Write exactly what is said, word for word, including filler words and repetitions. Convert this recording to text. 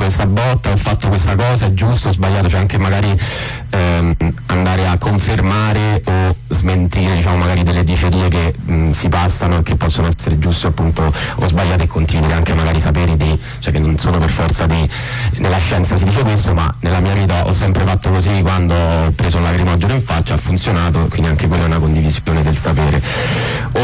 questa botta, ho fatto questa cosa, è giusto o sbagliato, cioè anche magari ehm, andare a confermare o smentire, diciamo, magari delle dicerie che mh, si passano e che possono essere giuste appunto o sbagliate, e condividere anche magari saperi di, cioè che non sono per forza di, nella scienza si dice questo, ma nella mia vita ho sempre fatto così, quando ho preso un lacrimogeno in faccia ha funzionato, quindi anche quella è una condivisione del sapere.